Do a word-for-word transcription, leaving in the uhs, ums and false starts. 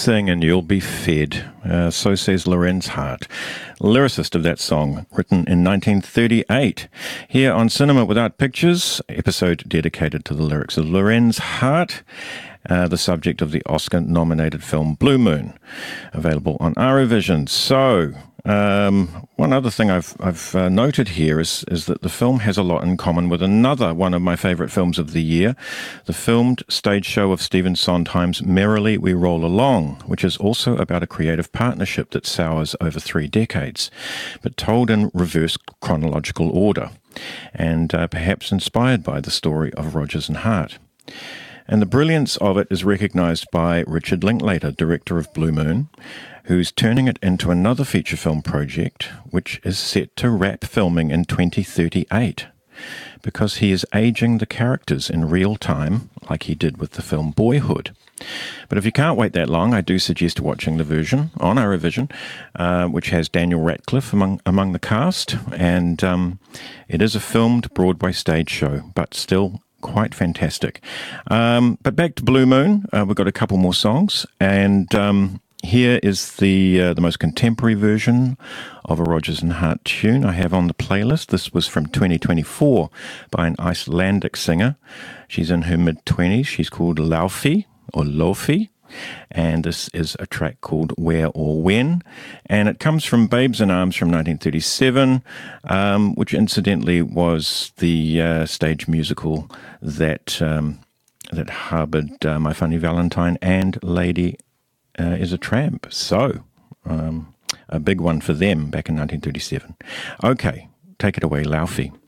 Sing and you'll be fed. Uh, so says Lorenz Hart, lyricist of that song, written in nineteen thirty-eight. Here on Cinema Without Pictures, episode dedicated to the lyrics of Lorenz Hart, uh, the subject of the Oscar-nominated film Blue Moon, available on Arrovision. So, Um, one other thing I've, I've uh, noted here is, is that the film has a lot in common with another one of my favourite films of the year, the filmed stage show of Stephen Sondheim's Merrily We Roll Along, which is also about a creative partnership that sours over three decades, but told in reverse chronological order, and uh, perhaps inspired by the story of Rodgers and Hart. And the brilliance of it is recognised by Richard Linklater, director of Blue Moon, who's turning it into another feature film project, which is set to wrap filming in twenty thirty-eight, because he is aging the characters in real time, like he did with the film Boyhood. But if you can't wait that long, I do suggest watching the version on Arrovision, uh, which has Daniel Radcliffe among among the cast, and um, it is a filmed Broadway stage show, but still quite fantastic. Um, but back to Blue Moon, uh, we've got a couple more songs, and um, here is the uh, the most contemporary version of a Rodgers and Hart tune I have on the playlist. This was from twenty twenty-four by an Icelandic singer. She's in her mid-twenties. She's called Laufey, or Lofi, and this is a track called Where or When, and it comes from Babes in Arms from nineteen thirty-seven, um, which incidentally was the uh, stage musical that um, that harboured uh, My Funny Valentine and Lady uh, is a Tramp. So, um, a big one for them back in nineteen thirty-seven. Okay, take it away, Laufey.